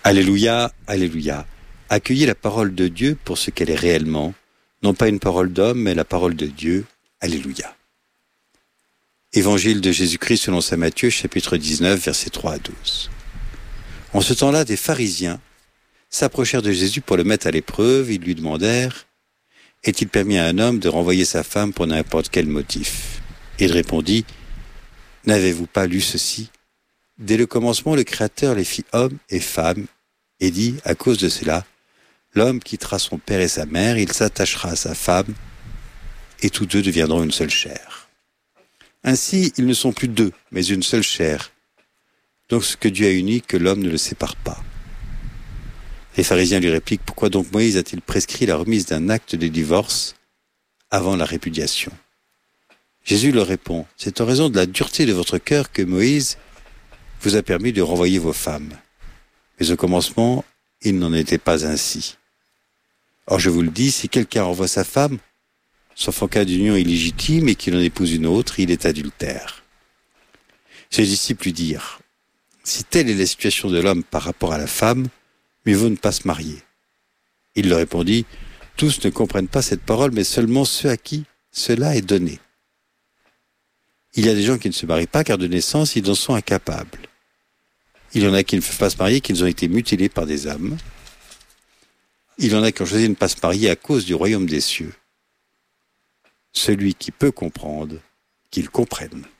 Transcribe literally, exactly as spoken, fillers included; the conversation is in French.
Alléluia, Alléluia. Accueillez la parole de Dieu pour ce qu'elle est réellement, non pas une parole d'homme, mais la parole de Dieu. Alléluia. Évangile de Jésus-Christ selon saint Matthieu, chapitre dix-neuf, versets trois à douze. En ce temps-là, des pharisiens s'approchèrent de Jésus pour le mettre à l'épreuve. Ils lui demandèrent « Est-il permis à un homme de renvoyer sa femme pour n'importe quel motif ?» Il répondit « N'avez-vous pas lu ceci ? Dès le commencement, le Créateur les fit hommes et femmes, et dit, à cause de cela, l'homme quittera son père et sa mère, il s'attachera à sa femme, et tous deux deviendront une seule chair. Ainsi, ils ne sont plus deux, mais une seule chair. Donc ce que Dieu a uni, que l'homme ne le sépare pas. » Les pharisiens lui répliquent, pourquoi donc Moïse a-t-il prescrit la remise d'un acte de divorce avant la répudiation ? Jésus leur répond, c'est en raison de la dureté de votre cœur que Moïse vous a permis de renvoyer vos femmes. Mais au commencement, il n'en était pas ainsi. Or je vous le dis, si quelqu'un renvoie sa femme, sauf en cas d'union illégitime et qu'il en épouse une autre, il est adultère. Ses disciples lui dirent, si telle est la situation de l'homme par rapport à la femme, mieux vaut ne pas se marier. Il leur répondit, tous ne comprennent pas cette parole, mais seulement ceux à qui cela est donné. Il y a des gens qui ne se marient pas car de naissance, ils en sont incapables. Il y en a qui ne peuvent pas se marier, qu'ils ont été mutilés par des hommes. Il y en a qui ont choisi de ne pas se marier à cause du royaume des cieux. Celui qui peut comprendre, qu'il comprenne.